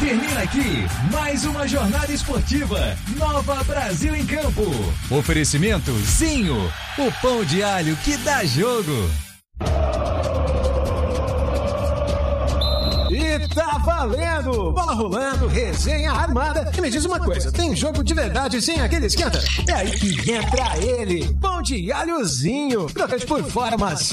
Termina aqui mais uma jornada esportiva. Nova Brasil em Campo. Oferecimento Zinho, o pão de alho que dá jogo. E tá valendo! Bola rolando, resenha armada. E me diz uma coisa, tem jogo de verdade sem aquele esquenta? É aí que entra ele, pão de alhozinho. Crocante por fora, macio.